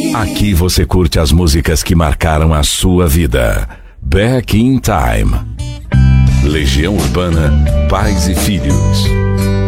Aqui você curte as músicas que marcaram a sua vida. Back in Time. Legião Urbana, Pais e Filhos.